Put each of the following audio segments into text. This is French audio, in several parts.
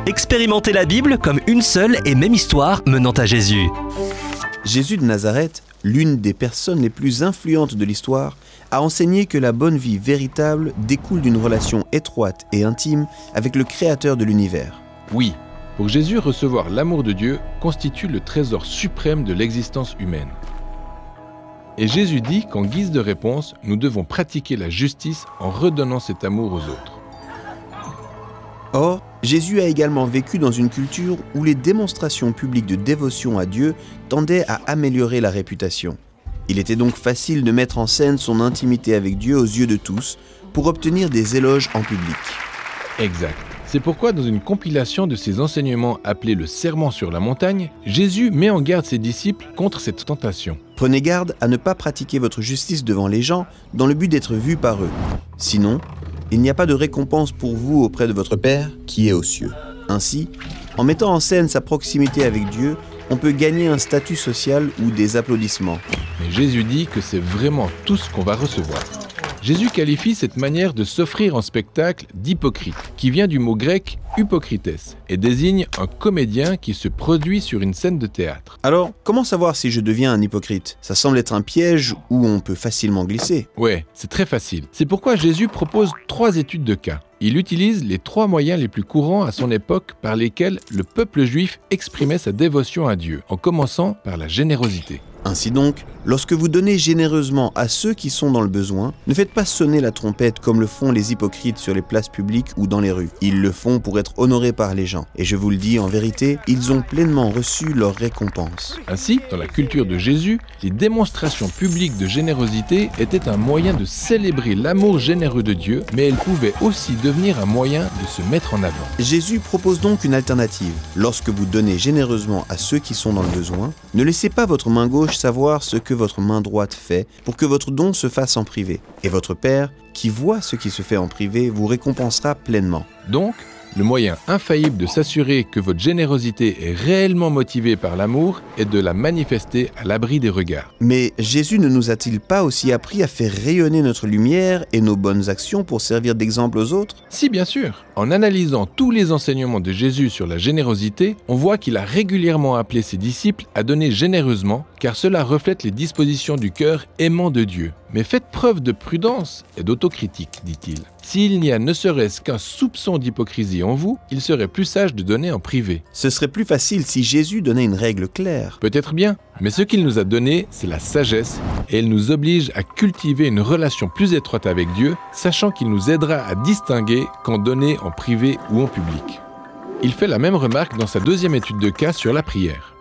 Expérimentez la Bible comme une seule et même histoire menant à Jésus. Jésus de Nazareth, l'une des personnes les plus influentes de l'histoire, a enseigné que la bonne vie véritable découle d'une relation étroite et intime avec le Créateur de l'univers. Oui, pour Jésus, recevoir l'amour de Dieu constitue le trésor suprême de l'existence humaine. Et Jésus dit qu'en guise de réponse, nous devons pratiquer la justice en redonnant cet amour aux autres. Or, Jésus a également vécu dans une culture où les démonstrations publiques de dévotion à Dieu tendaient à améliorer la réputation. Il était donc facile de mettre en scène son intimité avec Dieu aux yeux de tous pour obtenir des éloges en public. Exact. C'est pourquoi dans une compilation de ses enseignements appelée le Sermon sur la montagne, Jésus met en garde ses disciples contre cette tentation. Prenez garde à ne pas pratiquer votre justice devant les gens dans le but d'être vu par eux. Sinon, il n'y a pas de récompense pour vous auprès de votre Père qui est aux cieux. Ainsi, en mettant en scène sa proximité avec Dieu, on peut gagner un statut social ou des applaudissements. Mais Jésus dit que c'est vraiment tout ce qu'on va recevoir. Jésus qualifie cette manière de s'offrir en spectacle d'hypocrite, qui vient du mot grec « hypocrites » et désigne un comédien qui se produit sur une scène de théâtre. Alors, comment savoir si je deviens un hypocrite ? Ça semble être un piège où on peut facilement glisser. Ouais, c'est très facile. C'est pourquoi Jésus propose 3 études de cas. Il utilise les 3 moyens les plus courants à son époque par lesquels le peuple juif exprimait sa dévotion à Dieu, en commençant par la générosité. Ainsi donc, lorsque vous donnez généreusement à ceux qui sont dans le besoin, ne faites pas sonner la trompette comme le font les hypocrites sur les places publiques ou dans les rues. Ils le font pour être honorés par les gens. Et je vous le dis en vérité, ils ont pleinement reçu leur récompense. Ainsi, dans la culture de Jésus, les démonstrations publiques de générosité étaient un moyen de célébrer l'amour généreux de Dieu, mais elles pouvaient aussi devenir un moyen de se mettre en avant. Jésus propose donc une alternative. Lorsque vous donnez généreusement à ceux qui sont dans le besoin, ne laissez pas votre main gauche savoir ce que votre main droite fait pour que votre don se fasse en privé. Et votre Père, qui voit ce qui se fait en privé, vous récompensera pleinement. Donc, le moyen infaillible de s'assurer que votre générosité est réellement motivée par l'amour est de la manifester à l'abri des regards. Mais Jésus ne nous a-t-il pas aussi appris à faire rayonner notre lumière et nos bonnes actions pour servir d'exemple aux autres ? Si, bien sûr. En analysant tous les enseignements de Jésus sur la générosité, on voit qu'il a régulièrement appelé ses disciples à donner généreusement, car cela reflète les dispositions du cœur aimant de Dieu. Mais faites preuve de prudence et d'autocritique, dit-il. S'il n'y a ne serait-ce qu'un soupçon d'hypocrisie en vous, il serait plus sage de donner en privé. Ce serait plus facile si Jésus donnait une règle claire. Peut-être bien, mais ce qu'il nous a donné, c'est la sagesse, et elle nous oblige à cultiver une relation plus étroite avec Dieu, sachant qu'il nous aidera à distinguer quand donner en privé ou en public. Il fait la même remarque dans sa 2e étude de cas sur la prière.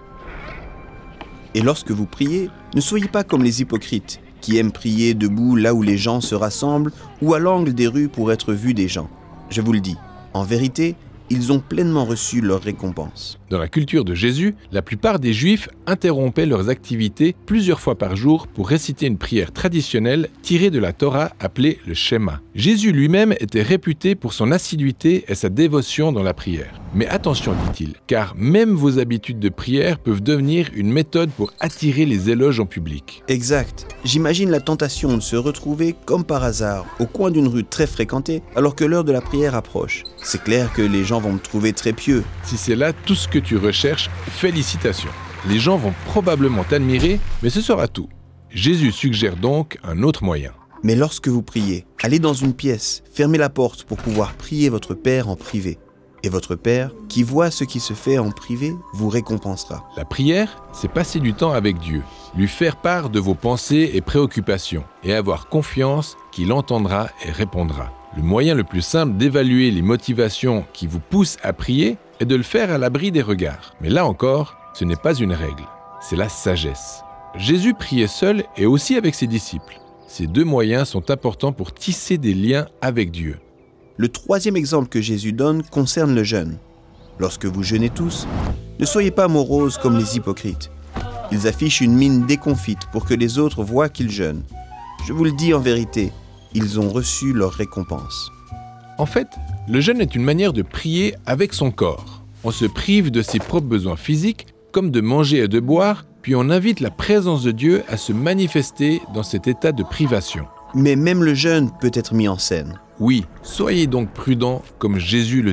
Et lorsque vous priez, ne soyez pas comme les hypocrites, qui aiment prier debout là où les gens se rassemblent ou à l'angle des rues pour être vus des gens. Je vous le dis, en vérité, ils ont pleinement reçu leur récompense. Dans la culture de Jésus, la plupart des Juifs interrompaient leurs activités plusieurs fois par jour pour réciter une prière traditionnelle tirée de la Torah appelée le Shema. Jésus lui-même était réputé pour son assiduité et sa dévotion dans la prière. Mais attention, dit-il, car même vos habitudes de prière peuvent devenir une méthode pour attirer les éloges en public. Exact. J'imagine la tentation de se retrouver, comme par hasard, au coin d'une rue très fréquentée, alors que l'heure de la prière approche. C'est clair que les gens vont me trouver très pieux. Si c'est là tout ce que tu recherches, félicitations. Les gens vont probablement t'admirer, mais ce sera tout. Jésus suggère donc un autre moyen. Mais lorsque vous priez, allez dans une pièce, fermez la porte pour pouvoir prier votre Père en privé. Et votre Père, qui voit ce qui se fait en privé, vous récompensera. La prière, c'est passer du temps avec Dieu, lui faire part de vos pensées et préoccupations, et avoir confiance qu'il entendra et répondra. Le moyen le plus simple d'évaluer les motivations qui vous poussent à prier est de le faire à l'abri des regards. Mais là encore, ce n'est pas une règle, c'est la sagesse. Jésus priait seul et aussi avec ses disciples. Ces 2 moyens sont importants pour tisser des liens avec Dieu. Le 3e exemple que Jésus donne concerne le jeûne. Lorsque vous jeûnez tous, ne soyez pas moroses comme les hypocrites. Ils affichent une mine déconfite pour que les autres voient qu'ils jeûnent. Je vous le dis en vérité, ils ont reçu leur récompense. En fait, le jeûne est une manière de prier avec son corps. On se prive de ses propres besoins physiques, comme de manger et de boire, puis on invite la présence de Dieu à se manifester dans cet état de privation. Mais même le jeûne peut être mis en scène. Oui, soyez donc prudents comme Jésus le dit.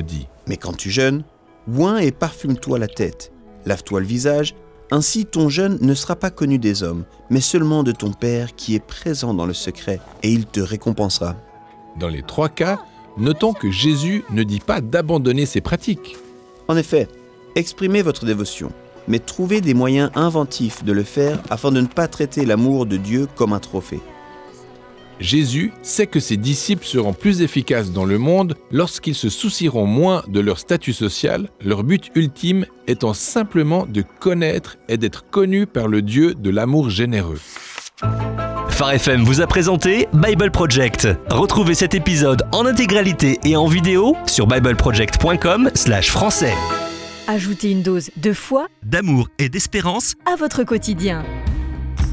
Mais quand tu jeûnes, oins et parfume-toi la tête, lave-toi le visage, ainsi ton jeûne ne sera pas connu des hommes, mais seulement de ton Père qui est présent dans le secret, et il te récompensera. Dans les 3 cas, notons que Jésus ne dit pas d'abandonner ces pratiques. En effet, exprimez votre dévotion, mais trouvez des moyens inventifs de le faire afin de ne pas traiter l'amour de Dieu comme un trophée. Jésus sait que ses disciples seront plus efficaces dans le monde lorsqu'ils se soucieront moins de leur statut social, leur but ultime étant simplement de connaître et d'être connus par le Dieu de l'amour généreux. Phare FM vous a présenté Bible Project. Retrouvez cet épisode en intégralité et en vidéo sur bibleproject.com/français. Ajoutez une dose de foi, D'amour et d'espérance à votre quotidien.